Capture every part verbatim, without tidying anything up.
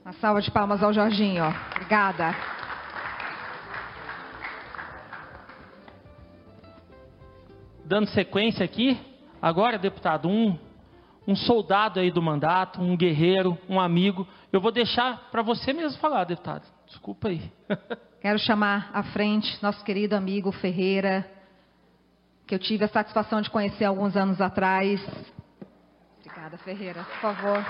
Uma salva de palmas ao Jorginho. Obrigada. Dando sequência aqui, agora, deputado, um, um soldado aí do mandato, um guerreiro, um amigo. Eu vou deixar para você mesmo falar, deputado. Desculpa aí. Quero chamar à frente nosso querido amigo Ferreira, que eu tive a satisfação de conhecer alguns anos atrás. Obrigada, Ferreira, por favor.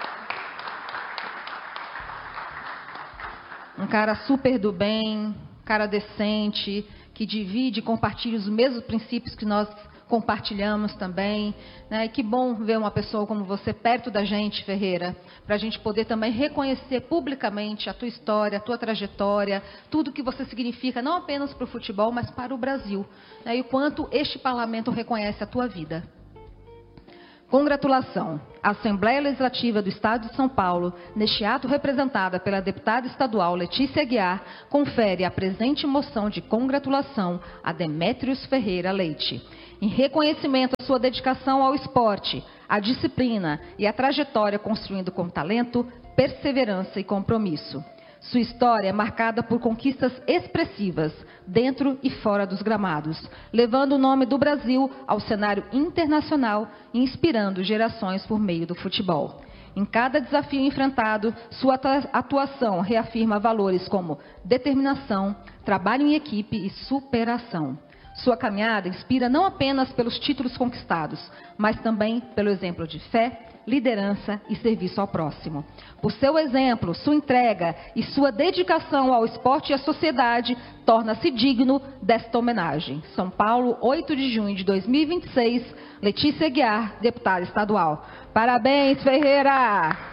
Um cara super do bem, um cara decente, que divide e compartilha os mesmos princípios que nós compartilhamos também, né? E que bom ver uma pessoa como você perto da gente, Ferreira, para a gente poder também reconhecer publicamente a tua história, a tua trajetória, tudo que você significa, não apenas para o futebol, mas para o Brasil, né? E o quanto este parlamento reconhece a tua vida. Congratulação. A Assembleia Legislativa do Estado de São Paulo, neste ato representada pela deputada estadual Letícia Aguiar, confere a presente moção de congratulação a Demétrios Ferreira Leite, em reconhecimento à sua dedicação ao esporte, à disciplina e à trajetória construindo com talento, perseverança e compromisso. Sua história é marcada por conquistas expressivas, dentro e fora dos gramados, levando o nome do Brasil ao cenário internacional e inspirando gerações por meio do futebol. Em cada desafio enfrentado, sua atuação reafirma valores como determinação, trabalho em equipe e superação. Sua caminhada inspira não apenas pelos títulos conquistados, mas também pelo exemplo de fé, liderança e serviço ao próximo. Por seu exemplo, sua entrega e sua dedicação ao esporte e à sociedade torna-se digno desta homenagem. São Paulo, oito de junho de dois mil e vinte e seis, Letícia Aguiar, deputada estadual. Parabéns, Ferreira!